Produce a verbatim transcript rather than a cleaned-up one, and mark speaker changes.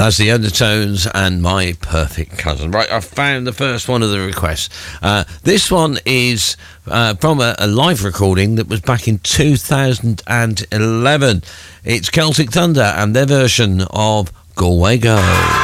Speaker 1: That's the Undertones and My Perfect Cousin. Right, I found the first one of the requests. Uh, this one is uh, from a, a live recording that was back in two thousand eleven. It's Celtic Thunder and their version of Galway Girl.